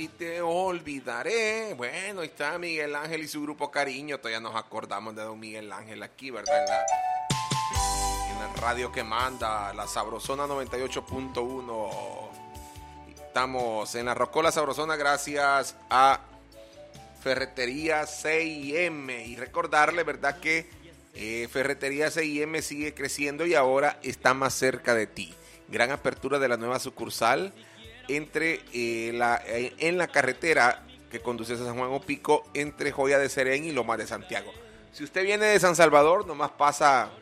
y te olvidaré. Bueno, ahí está Miguel Ángel y su grupo Cariño. Todavía nos acordamos de don Miguel Ángel aquí, ¿verdad? En la radio que manda, la Sabrosona 98.1. Estamos en la Rocola Sabrosona gracias a Ferretería C&M. Y recordarle, ¿verdad?, que Ferretería C&M sigue creciendo y ahora está más cerca de ti. Gran apertura de la nueva sucursal en la carretera que conduce a San Juan Opico, entre Joya de Serén y Lomas de Santiago. Si usted viene de San Salvador, nomás pasa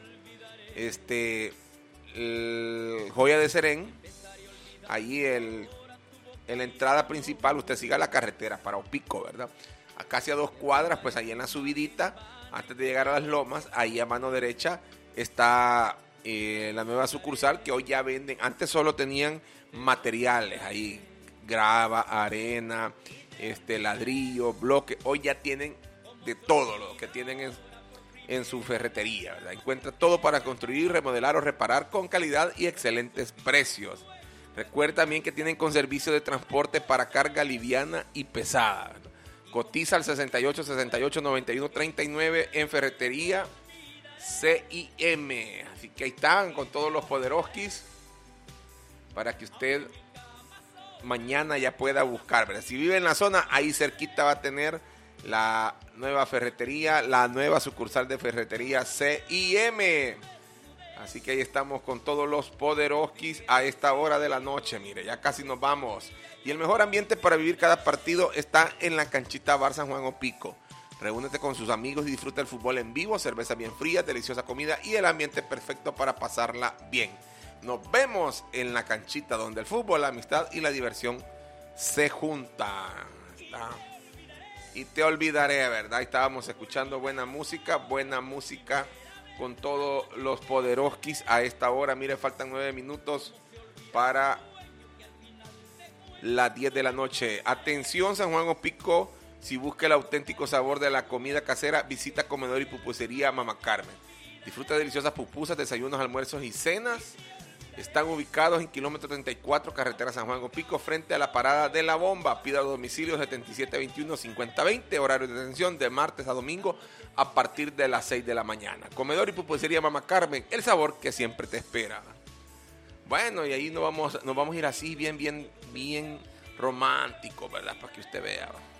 Joya de Serén, ahí en la entrada principal. Usted siga la carretera para Opico, ¿verdad? A casi a 2 cuadras, pues ahí en la subidita, antes de llegar a las lomas, ahí a mano derecha está la nueva sucursal, que hoy ya venden. Antes solo tenían materiales ahí, grava, arena, ladrillo, bloque. Hoy ya tienen de todo lo que tienen en su ferretería, ¿verdad? Encuentra todo para construir, remodelar o reparar con calidad y excelentes precios. Recuerda también que tienen con servicio de transporte para carga liviana y pesada, ¿verdad? Cotiza al 68 68 91 39 en Ferretería C&M. Así que ahí están con todos los poderoskis para que usted mañana ya pueda buscar, ¿verdad? Si vive en la zona, ahí cerquita va a tener la nueva ferretería, la nueva sucursal de Ferretería C&M. Así que ahí estamos con todos los poderoskis a esta hora de la noche. Mire, ya casi nos vamos. Y el mejor ambiente para vivir cada partido está en la canchita Bar San Juan Opico. Reúnete con sus amigos y disfruta el fútbol en vivo, cerveza bien fría, deliciosa comida y el ambiente perfecto para pasarla bien. Nos vemos en la canchita donde el fútbol, la amistad y la diversión se juntan. Y te olvidaré, ¿verdad? Estábamos escuchando buena música con todos los poderoskis a esta hora. Mire, faltan 9 minutos para las 10 de la noche. Atención, San Juan Opico, si busca el auténtico sabor de la comida casera, visita Comedor y Pupusería Mama Carmen. Disfruta de deliciosas pupusas, desayunos, almuerzos y cenas. Están ubicados en kilómetro 34, carretera San Juan Opico, frente a la parada de La Bomba. Pida domicilio 7721-5020, horario de atención de martes a domingo a partir de las 6 de la mañana. Comedor y Pupusería Mama Carmen, el sabor que siempre te espera. Bueno, y ahí nos vamos a ir así bien romántico, ¿verdad? Para que usted vea.